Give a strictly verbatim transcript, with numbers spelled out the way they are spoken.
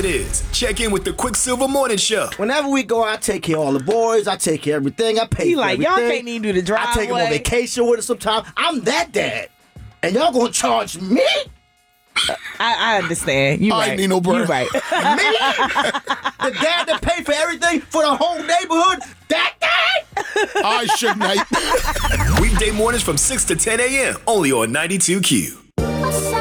it is. Check in with the Quicksilver Morning Show. Whenever we go, I take care of all the boys. I take care of everything. I pay He for like, everything. y'all can't even do the driveway. I take them on vacation with us sometimes. I'm that dad. And y'all gonna charge me? I, I understand. You I right. ain't need no bread. You right. Me? The dad that pay for everything for the whole neighborhood? That dad? I should not. Weekday mornings from six to ten a.m. only on ninety-two Q.